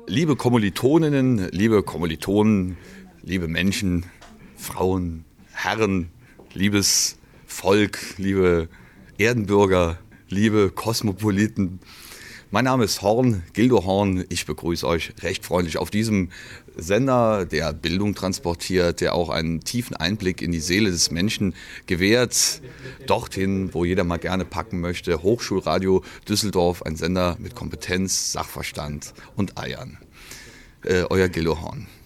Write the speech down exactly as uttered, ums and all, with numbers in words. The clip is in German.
Liebe Kommilitoninnen, liebe Kommilitonen, liebe Menschen, Frauen, Herren, liebes Volk, liebe Erdenbürger, liebe Kosmopoliten. Mein Name ist Horn, Gildo Horn. Ich begrüße euch recht freundlich auf diesem Sender, der Bildung transportiert, der auch einen tiefen Einblick in die Seele des Menschen gewährt. Dorthin, wo jeder mal gerne packen möchte. Hochschulradio Düsseldorf, ein Sender mit Kompetenz, Sachverstand und Eiern. Äh, euer Gildo Horn.